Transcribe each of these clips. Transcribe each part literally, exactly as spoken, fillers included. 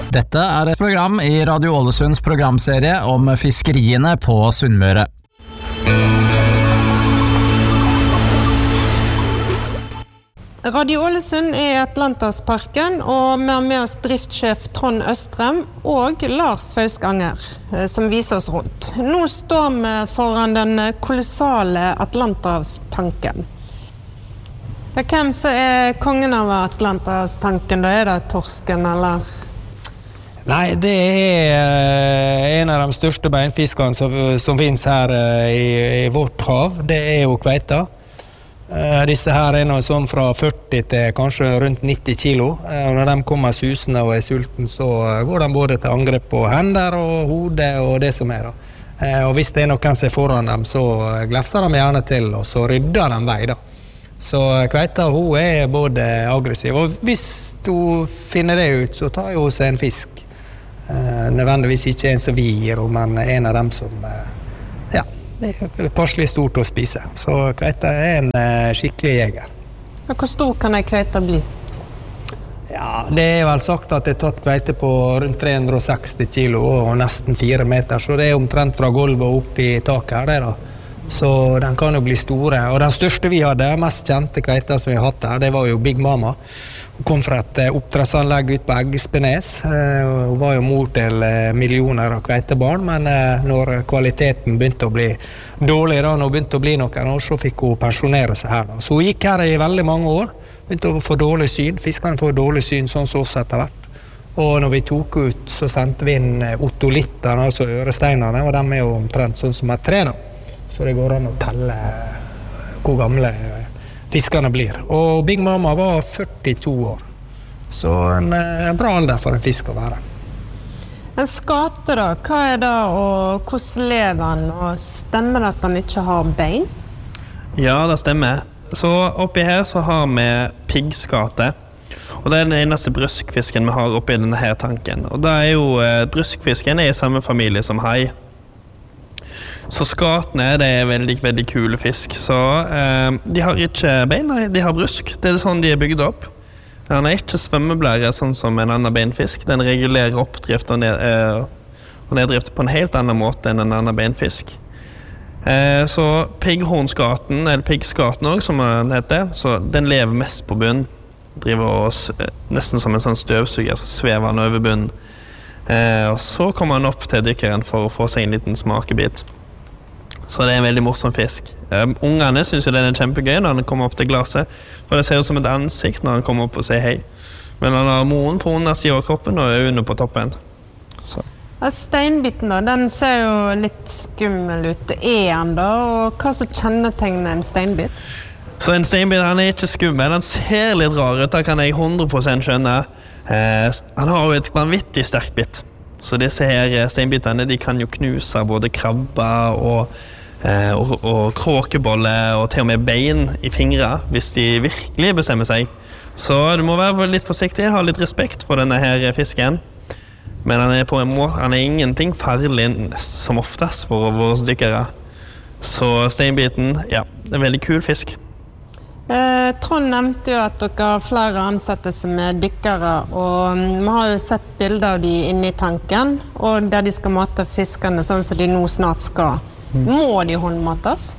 Dette er et program i Radio Ålesunds programserie om fiskeriene på Sunnmøre. Radio Ålesund er i Atlantersparken, og vi har med oss driftssjef Trond Østrem og Lars Fauskanger, som viser oss rundt. Nå står vi foran den kolossale Atlanterhavstanken. Hvem så er kongen av Atlanterhavstanken? Da er det torsken, eller? Nei, det er en av de største beinfiskene som, som finnes her i, i vårt hav. Det er jo kveita. Disse her er noe sånn fra førti til kanskje rundt nitti kilo. Og når de kommer susende og er sulten, så går de både til angrep på hender og hode og det som er. Da. Og hvis det er noen som er foran dem, så glefser de gjerne til, og så rydder de vei. Da. Så kveita, hun er både aggressiv, og hvis hun finner det ut, så tar hun seg en fisk. Nødvendigvis ikke en som vi gir, men en av dem som ja, det er passelig stort å spise. Så kveita er en uh, skikkelig jeger. Hvor stor kan en kveita bli? Ja, det er vel sagt at det er tatt kveite på rundt tre hundre og seksti kilo og nesten fire meter, så det er omtrent fra gulvet og opp i taket her, det da. Så den kan jo bli store. Og den største vi hadde, mest kjente kveita som vi har hatt her, det var jo Big Mama. Hun kom fra et oppdrettsanlegg ut på Eggespenes. Hun var jo mor til millioner av kveitebarn, men når kvaliteten begynte å bli dårlig, da, når hun begynte å bli noen år, så fikk hun pensjonere seg her. Da. Så hun gikk her i veldig mange år, begynte å få dårlig syn. Fiskerne får dårlig syn, sånn som oss etter hvert. Og når vi tok ut, så sendte vi inn otolittene, altså øresteinene, og de er jo omtrent sånn som et tre da. Så det går an å telle hvor gamle fiskerne blir. Og Big Mama var førtito år. Så en, en bra alder for en fisk å være. En skate da, hva er det, og hvordan lever han? Og stemmer det at han ikke har bein? Ja, det stemmer. Så oppi her så har vi piggskate. Og det er den eneste bruskfisken vi har oppi denne her tanken. Og da er jo bruskfisken er i samme familie som hai. Så skatene, det er veldig, veldig kule fisk. Så eh, de har ikke bein, de har brusk. Det er sånn de er bygd opp. Den er ikke svømmeblære sånn som en annen beinfisk. Den regulerer oppdrift og, ned, eh, og neddrift på en helt annen måte enn en annen beinfisk. Eh, så pigghornskaten, eller piggskaten også, som den heter, så den lever mest på bunnen. Driver oss eh, nesten som en sånn støvsuger, så svever han over bunnen. Eh, og så kommer han opp til dykkeren for å få seg en liten smakebit. Så det er en veldig morsom fisk. Um, ungene synes jo den er kjempegøy når han kommer opp til glaset, for det ser ut som et ansikt når han kommer opp og sier hei. Men han har moren på undersiden av kroppen og øynene på toppen. Så. Ja, steinbiten da, den ser jo litt skummel ut. Det er han da, og hva så kjennetegner en steinbit? Så en steinbit, han er ikke skummel, han ser litt rar ut, da kan jeg hundre prosent skjønne. Eh, han har jo et vanvittig sterkt bit. Så disse her steinbitene, de kan jo knuse både krabber og Eh, og, og kråkebolle og til og med bein i fingre hvis de virkelig bestemmer seg. Så du må være litt forsiktig, ha litt respekt for denne her fisken. Men han er på en måte, han er ingenting farlig som oftest for våre dykkere. Så steinbiten, ja, det er en veldig kul fisk. Eh, Trond nevnte jo at dere har flere ansatte som er dykkere, og vi har jo sett bilder av de inne i tanken, og der de skal mate fiskene sånn som de nå snart skal. Må de håndmates?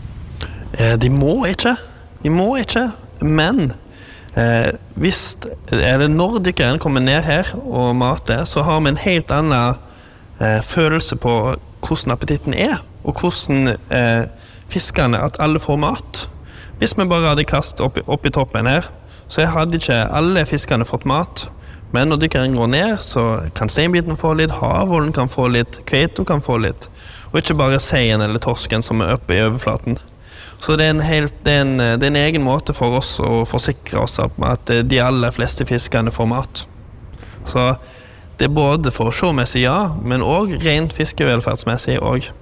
Eh, de må ikke. De må ikke. Men eh, hvis eller når dykkeren kommer ned her og mater, så har vi en helt annen eh, følelse på hvordan appetitten er, og hvordan eh, fiskerne, at alle får mat. Hvis vi bare hadde kastet opp, opp i toppen her, så hadde ikke alle fiskerne fått mat. Men når dykkeren går ned, så kan steinbiten få litt, havålen kan få litt, kveito kan få litt. Og ikke bare seien eller torsken som er oppe i overflaten. Så det er, en helt, det, er en, det er en egen måte for oss å forsikre oss om at de aller fleste fiskene får mat. Så det er både for sjåmessig ja, men også rent fiskevelferdsmessig også.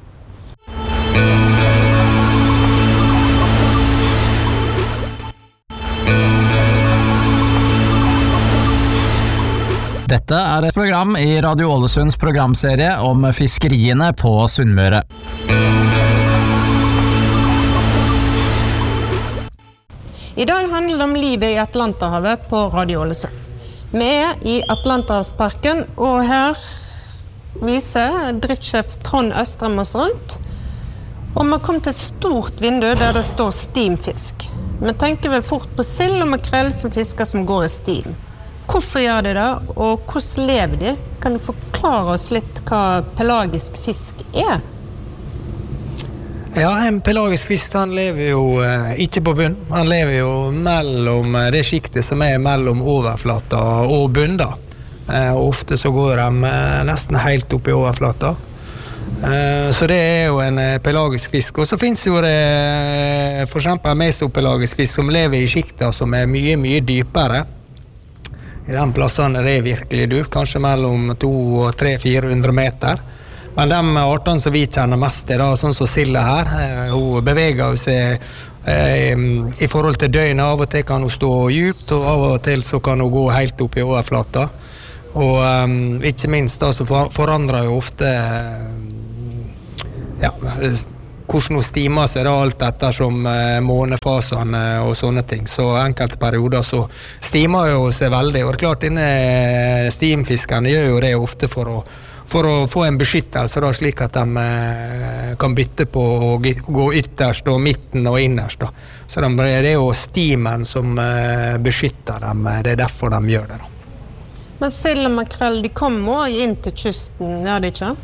Dette er et program i Radio Ålesunds programserie om fiskeriene på Sunnmøre. I dag handler det om livet i Atlanterhavet på Radio Ålesund. Vi er i Atlanterhavsparken, og her viser driftssjef Trond Østrem oss rundt. Og vi har kommet til et stort vindu der det står steamfisk. Vi tenker vel fort på sild og makrell som fisker som går i steam. Hvorfor gjør de det, og hvordan lever de? Kan du forklare oss litt hva pelagisk fisk er? Ja, en pelagisk fisk han lever jo eh, ikke på bunn. Han lever jo mellom det skiktet som er mellom overflata og bunn da. Eh, ofte så går de eh, nesten helt opp i overflata. Uh, så det er jo en uh, pelagisk fisk. Og så finnes jo det uh, for eksempel mesopelagisk fisk som lever i skikter som er mye, mye dypere. I den plassen er det virkelig dypt, kanskje mellom to og tre fire hundre meter. Men de artene som vi kjenner mest er da, sånn som silda her, uh, hun beveger seg uh, i forhold til døgnet. Av og til kan hun stå djupt, og av og til så kan hun gå helt opp i overflata. Og um, ikke minst da, så for, forandrer jo ofte ja, hvordan hun stimer seg da, alt etter som uh, månefasene og sånne ting. Så enkelte perioder så stimer jo seg veldig. Og det er klart, denne steamfiskene gjør jo det ofte for å, for å få en beskyttelse, da, slik at de uh, kan bytte på å gå ytterst og midten og innerst. Da. Så de, det er jo steamen som uh, beskytter dem, det er derfor de gjør det da. Men sild og makrell, de kommer inn til kysten, gjør de ikke?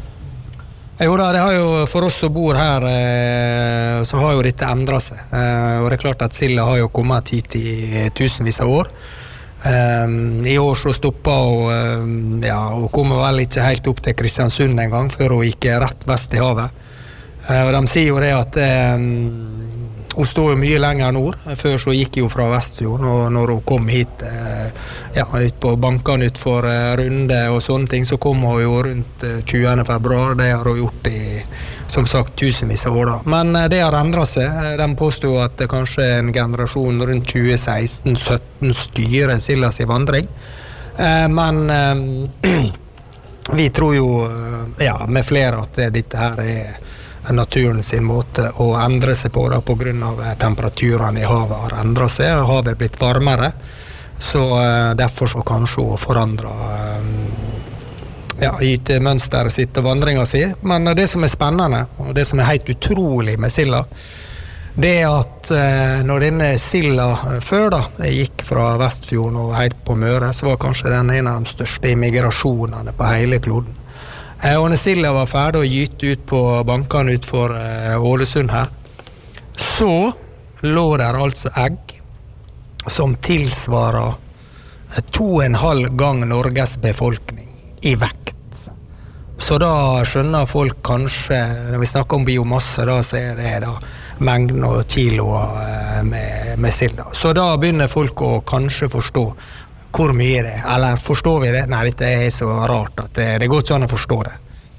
Jo da, det har jo, for oss som bor her, eh, så har jo dette endret seg. Eh, og det er klart at silda har jo kommet hit i tusenvis av år. Eh, I år så stoppet hun, eh, ja, hun kommer vel ikke helt opp til Kristiansund en gang, før hun gikk rett vest i havet. Eh, og de sier jo det at eh, hun står jo mye lenger nord. Før så gikk hun fra Vestfjorden, og når hun kom hit eh, ja, ut på bankene ut for eh, runde og sånne ting, så kom hun jo rundt eh, tjuende februar. Det har hun gjort i, som sagt, tusenvis av år da. Men eh, det har endret seg. De påstår at det kanskje er en generasjon rundt tjue seksten sytten styrer sildas i vandring. Eh, men eh, vi tror jo, ja, med flere at dette her er naturen sin måte å endre seg på da, på grunn av temperaturene i havet har endret seg, havet er blitt varmere, så uh, derfor så kanskje hun forandrer um, ja, gytemønsteret sitt og vandringen sin. Men det som er spennende, og det som er helt utrolig med silda, det er at uh, når denne silda før da, gikk fra Vestfjorden og helt på Møre, så var kanskje den en av de største immigrasjonene på hele kloden. Og når silda var ferdig å gyte ut på bankene ut for uh, Ålesund her, så lå der altså egg som tilsvarer to og en halv gang Norges befolkning i vekt. Så da skjønner folk kanskje, når vi snakker om biomasse, da så er det da mengden og kiloer uh, med, med silda. Så da begynner folk å kanskje forstå hvor mye er det, eller forstår vi det? Nei, dette er så rart at det, det går ikke an å forstå det.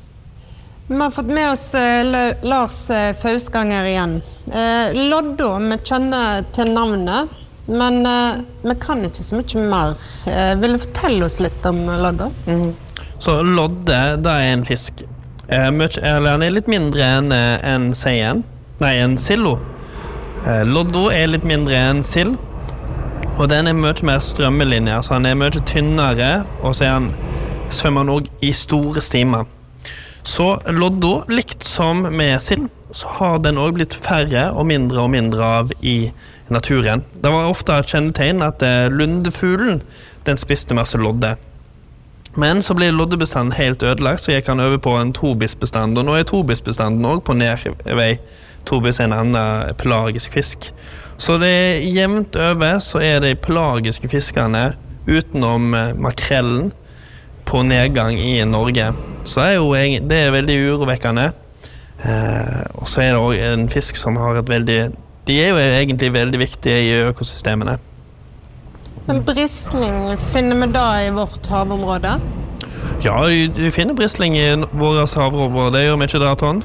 Vi har fått med oss uh, Lars uh, Fausganger igjen. Uh, Loddo, vi kjenner til navnet, men uh, vi kan ikke så mye mer. Uh, vil du fortelle oss litt om Loddo? Mm. Så lodde, det er en fisk. Uh, mye, eller han er litt mindre enn uh, en seien. Nei, en sillo. Uh, Loddo er litt mindre enn sild. Og den er mye mer strømmelinjer, så han er mye tynnere, og så er han, svømmer han også i store stimer. Så loddo, likt som med sild, så har den også blitt færre og mindre og mindre av i naturen. Det var ofte et kjennetegn at lundefuglen, den spiste masse lodde. Men så ble loddebestanden helt ødelagt, så gikk han over på en tobisbestand, og nå er tobisbestanden også på nedvei. Tobis er en annen pelagisk fisk. Så det er jevnt over, så er de pelagiske fiskene utenom makrellen på nedgang i Norge. Så er jo, det er veldig urovekkende. Eh, og så er det også en fisk som har et veldig, de er jo egentlig veldig viktige i økosystemene. Men brisling, finner vi da i vårt havområde? Ja, du, du finner brisling i vårt havområde, det gjør vi ikke da, Trond?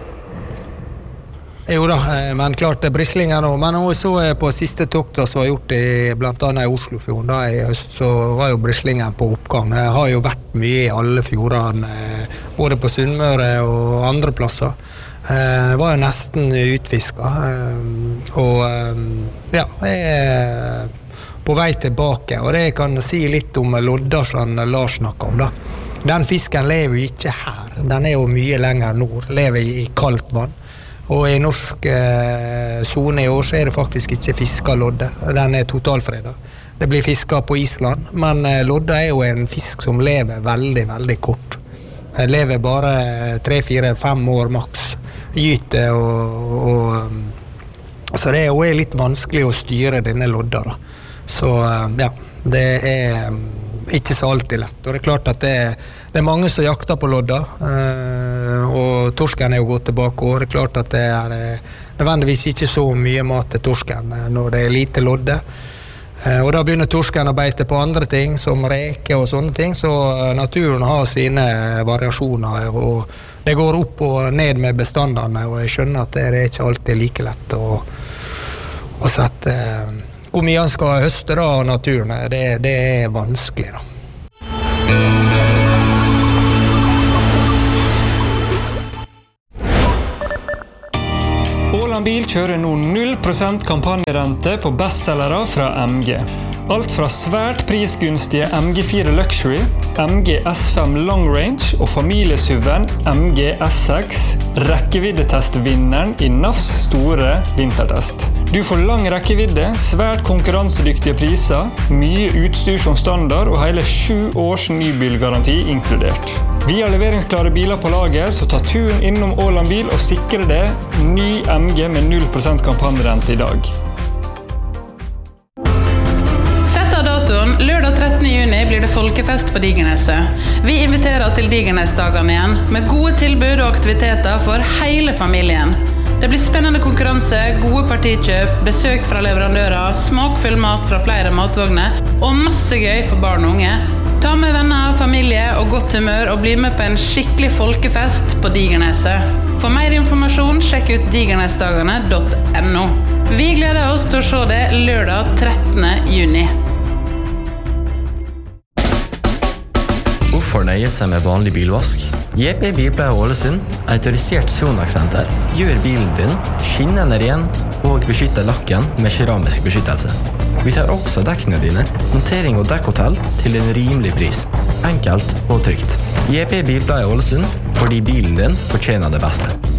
Jo da, men klart det er brislinger nå. Men også på siste tokter som var gjort i, blant annet i Oslofjorden da i høst, så var jo brislingen på oppgang. Det har jo vært mye i alle fjordene, både på Sunnmøre og andre plasser. Det var jo nesten utfisket. Og ja, på vei tilbake, og det kan jeg si litt om lodda som Lars snakket om da. Den fisken lever jo ikke her, den er jo mye lenger nord, lever i kaldt vann. Og i norsk eh, zone i år så er det faktisk ikke fisket lodde, den er totalfredet. Det blir fisket på Island, men eh, lodda er jo en fisk som lever veldig, veldig kort. Den lever bare tre, fire, fem år maks, gyter og, og så det er jo litt vanskelig å styre denne lodda da. Så ja, det er ikke så alltid lett. Og det er klart at det er, det er mange som jakter på lodda, og torsken er jo gått tilbake, og det er klart at det er nødvendigvis ikke så mye mat til torsken når det er lite lodde. Og da begynner torsken å beite på andre ting, som reke og sånne ting, så naturen har sine variasjoner, og det går opp og ned med bestandene, og jeg skjønner at det er ikke alltid like lett å, å sette hvor mye han skal høste da av naturen, det, det er vanskelig da. Åland Bil kjører nå null prosent kampanjerente på bestsellere fra M G. Alt fra svært prisgunstige M G fire Luxury, M G S fem Long Range og familiesuven M G S seks, rekkeviddetestvinneren i N A Fs store vintertest. Du får lang rekkevidde, svært konkurransedyktige priser, mye utstyr som standard og hele sju års nybilgaranti inkludert. Vi har leveringsklare biler på lager, så ta turen innom Åland Bil og sikre det ny M G med null prosent kampanjerente i dag. Lørdag trettende juni blir det folkefest på Digerneset. Vi inviterer til Digernesdagene igjen, med gode tilbud og aktiviteter for hele familien. Det blir spennende konkurranse, gode partikjøp, besøk fra leverandører, smakfull mat fra flere matvogner, og masse gøy for barn og unge. Ta med venner, familie og godt humør, og bli med på en skikkelig folkefest på Digerneset. For mer informasjon, sjekk ut digernesdagene punktum no. Vi gleder oss til å se det lørdag trettende juni. Hvorfor nøye seg med vanlig bilvask? J P Bilpleie Ålesund, autorisert Sonax-senter, gjør bilen din skinnende ren og beskytter lakken med keramisk beskyttelse. Vi tar også dekkene dine, montering og dekkhotell til en rimelig pris. Enkelt og trygt. J P Bilpleie Ålesund, fordi bilen din fortjener det beste.